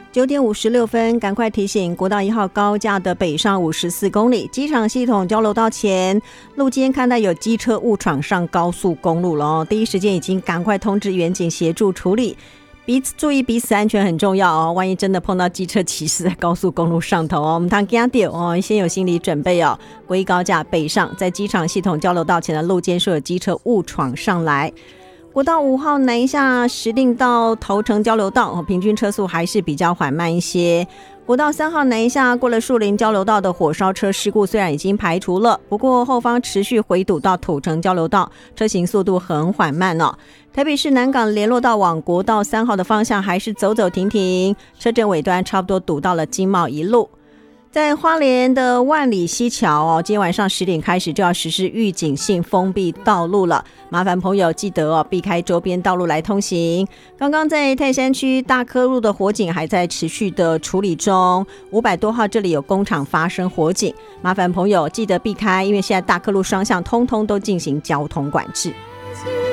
9点56分，赶快提醒国道1号高架的北上54公里机场系统交流道前路肩看到有机车误闯上高速公路了哦，第一时间已经赶快通知远警协助处理，注意彼此安全很重要哦，万一真的碰到机车骑士在高速公路上头哦，我们当惊到哦，先有心理准备哦。国一高架北上在机场系统交流道前的路肩说有机车误闯上来。国道5号南下石碇到头城交流道平均车速还是比较缓慢一些。国道3号南下过了树林交流道的火烧车事故虽然已经排除了，不过后方持续回堵到土城交流道，车行速度很缓慢哦。台北市南港联络道往国道3号的方向还是走走停停，车阵尾端差不多堵到了金茂一路。在花莲的万里溪桥哦，今天晚上10点开始就要实施预警性封闭道路了，麻烦朋友记得哦，避开周边道路来通行。刚刚在泰山区大科路的火警还在持续的处理中，500多号这里有工厂发生火警，麻烦朋友记得避开，因为现在大科路双向通通都进行交通管制。